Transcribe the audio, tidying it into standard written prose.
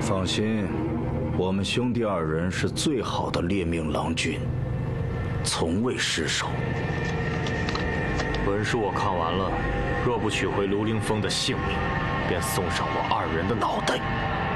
放心，我们兄弟二人是最好的猎命郎君，从未失手。 文书我看完了，若不取回卢凌风的性命，便送上我二人的脑袋。